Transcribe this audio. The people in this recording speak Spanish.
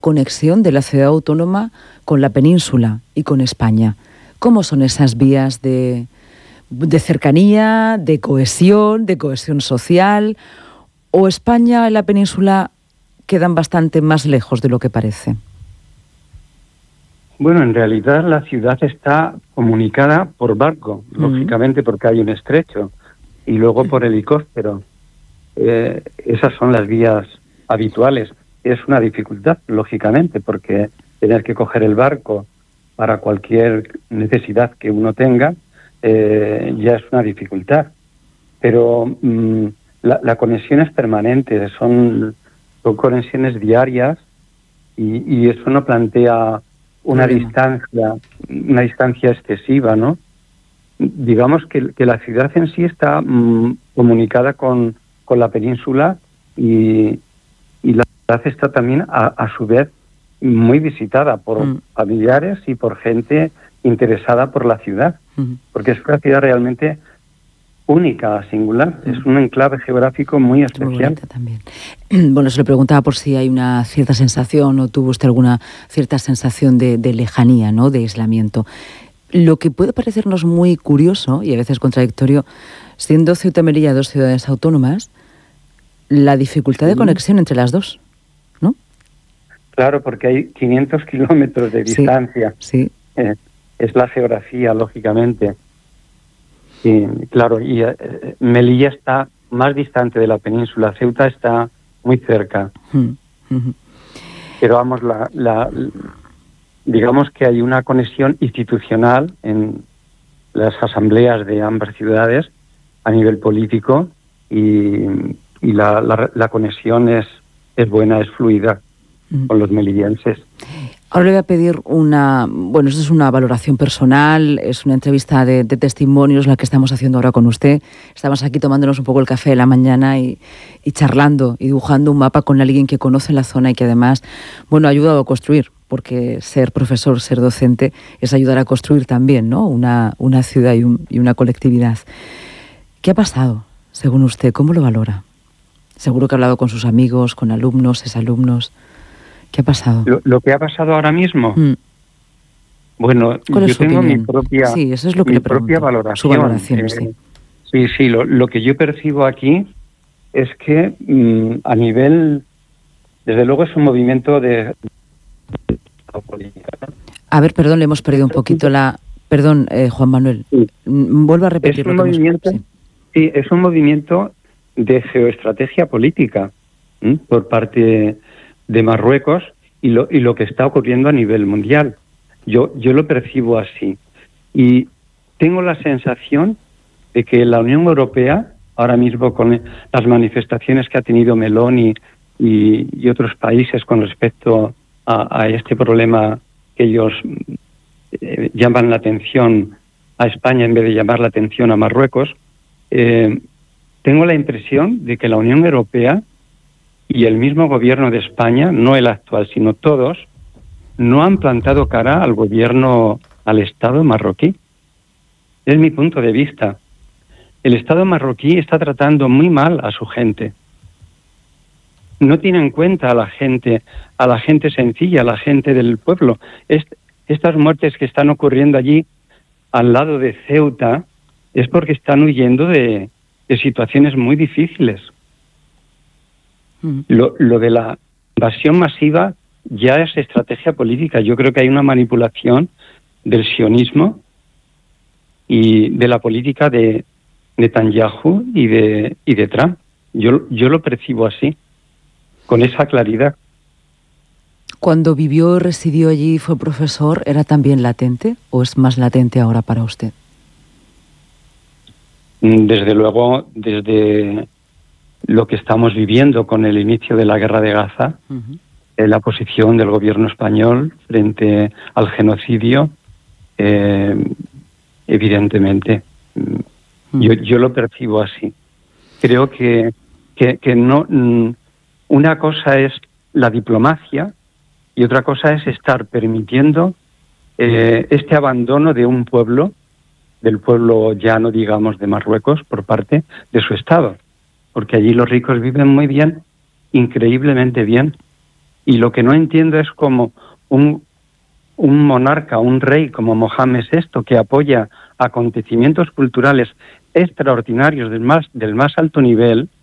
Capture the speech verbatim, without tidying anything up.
conexión de la ciudad autónoma con la península y con España. ¿Cómo son esas vías de, de cercanía, de cohesión, de cohesión social? ¿O España y la península quedan bastante más lejos de lo que parece? Bueno, en realidad la ciudad está comunicada por barco, mm. lógicamente porque hay un estrecho, y luego por helicóptero. Eh, esas son las vías habituales. Es una dificultad, lógicamente, porque tener que coger el barco para cualquier necesidad que uno tenga eh, ya es una dificultad. Pero mmm, la, la conexión es permanente, son, son conexiones diarias y, y eso no plantea una sí. distancia, una distancia excesiva, ¿no? Digamos que, que la ciudad en sí está mmm, comunicada con, con la península y, y la ciudad está también a, a su vez muy visitada por mm. familiares y por gente interesada por la ciudad, mm. porque es una ciudad realmente única, singular, mm. es un enclave geográfico muy especial. Muy también. Bueno, se le preguntaba por si hay una cierta sensación o tuvo usted alguna cierta sensación de, de lejanía, ¿no?, de aislamiento. Lo que puede parecernos muy curioso y a veces contradictorio, siendo Ceuta y Melilla dos ciudades autónomas, la dificultad sí. de conexión entre las dos, ¿no? Claro, porque hay quinientos kilómetros de distancia. Sí, sí. Eh, es la geografía, lógicamente. Y, claro, y eh, Melilla está más distante de la península, Ceuta está muy cerca. Mm, mm-hmm. Pero vamos, la, la, digamos que hay una conexión institucional en las asambleas de ambas ciudades a nivel político y, y la, la, la conexión es, es buena, es fluida mm. con los melillenses. Ahora le voy a pedir una, bueno, esto es una valoración personal, es una entrevista de, de testimonios la que estamos haciendo ahora con usted. Estamos aquí tomándonos un poco el café de la mañana y, y charlando y dibujando un mapa con alguien que conoce la zona y que además, bueno, ha ayudado a construir, porque ser profesor, ser docente es ayudar a construir también, ¿no?, una, una ciudad y, un, y una colectividad. ¿Qué ha pasado, según usted? ¿Cómo lo valora? Seguro que ha hablado con sus amigos, con alumnos, exalumnos. ¿Qué ha pasado? Lo, lo que ha pasado ahora mismo, mm. bueno, yo tengo opinión? mi propia, sí, eso es lo que mi le propia valoración. Su valoración, eh, sí. Sí, sí, lo, lo que yo percibo aquí es que mmm, a nivel, desde luego es un movimiento de... A ver, perdón, le hemos perdido un poquito la... Perdón, eh, Juan Manuel, sí. vuelvo a repetir. Es un movimiento, hemos... sí. sí, es un movimiento de geoestrategia política ¿m? por parte de Marruecos y lo, y lo que está ocurriendo a nivel mundial. Yo, yo lo percibo así. Y tengo la sensación de que la Unión Europea, ahora mismo con las manifestaciones que ha tenido Meloni y, y otros países con respecto a, a este problema que ellos eh, llaman la atención a España en vez de llamar la atención a Marruecos, eh, tengo la impresión de que la Unión Europea y el mismo gobierno de España, no el actual, sino todos, no han plantado cara al gobierno, al Estado marroquí. Es mi punto de vista. El Estado marroquí está tratando muy mal a su gente. No tiene en cuenta a la gente, a la gente sencilla, a la gente del pueblo. Est- estas muertes que están ocurriendo allí, al lado de Ceuta, es porque están huyendo de, de situaciones muy difíciles. Lo, lo de la invasión masiva ya es estrategia política. Yo creo que hay una manipulación del sionismo y de la política de Netanyahu y de, y de Trump. Yo, yo lo percibo así, con esa claridad. Cuando vivió y residió allí y fue profesor, ¿era también latente o es más latente ahora para usted? Desde luego, desde lo que estamos viviendo con el inicio de la guerra de Gaza, uh-huh. eh, la posición del gobierno español frente al genocidio, eh, evidentemente, uh-huh. yo, yo lo percibo así. Creo que, que, que no, una cosa es la diplomacia y otra cosa es estar permitiendo eh, este abandono de un pueblo, del pueblo llano, digamos, de Marruecos, por parte de su Estado. Porque allí los ricos viven muy bien, increíblemente bien, Y lo que no entiendo es cómo un, un monarca, un rey como Mohamed sexto, que apoya acontecimientos culturales extraordinarios del más, del más alto nivel,